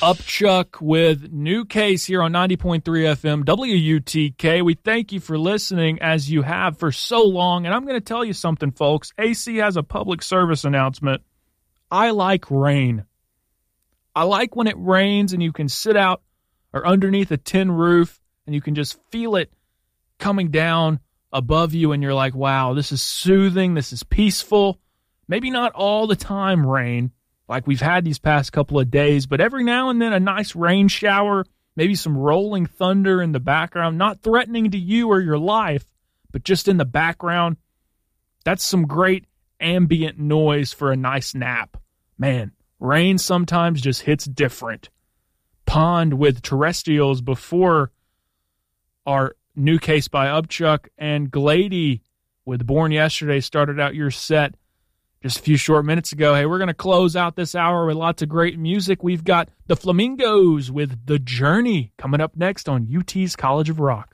Upchuck with New Case here on 90.3 FM WUTK. We thank you for listening as you have for so long. And I'm going to tell you something, folks. AC has a public service announcement. I like rain. I like when it rains and you can sit out or underneath a tin roof and you can just feel it coming down above you and you're like, wow, this is soothing. This is peaceful. Maybe not all the time rain, like we've had these past couple of days, but every now and then a nice rain shower, maybe some rolling thunder in the background, not threatening to you or your life, but just in the background. That's some great ambient noise for a nice nap. Man, rain sometimes just hits different. Pond with Terrestrials before our New Case by Upchuck, and Glady with Born Yesterday started out your set just a few short minutes ago. Hey, we're going to close out this hour with lots of great music. We've got the Flamingos with The Journey coming up next on UT's College of Rock.